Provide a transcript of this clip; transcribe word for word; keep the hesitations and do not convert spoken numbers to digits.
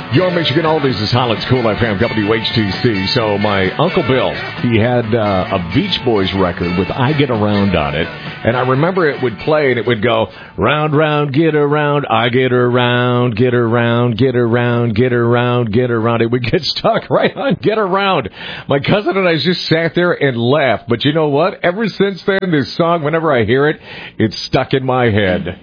Your Michigan Oldies is Holland's Cool F M, W H T C. So my Uncle Bill, he had uh, a Beach Boys record with I Get Around on it. And I remember it would play and it would go, round, round, get around, I get around, get around, get around, get around, get around. It would get stuck right on get around. My cousin and I just sat there and laughed. But you know what? Ever since then, this song, whenever I hear it, it's stuck in my head.